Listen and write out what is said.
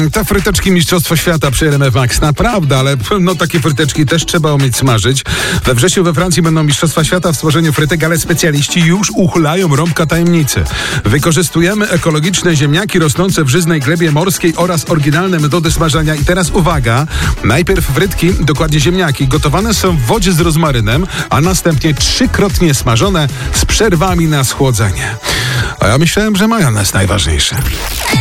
Te fryteczki Mistrzostwo Świata przy RMF Max, naprawdę, ale takie fryteczki też trzeba umieć smażyć. We wrześniu we Francji będą Mistrzostwa Świata w stworzeniu frytek, ale specjaliści już uchylają rąbka tajemnicy. Wykorzystujemy ekologiczne ziemniaki rosnące w żyznej glebie morskiej oraz oryginalne metody smażenia. I teraz uwaga, najpierw frytki, dokładnie ziemniaki, gotowane są w wodzie z rozmarynem, a następnie 3-krotnie smażone z przerwami na schłodzenie. A ja myślałem, że majonez najważniejszy.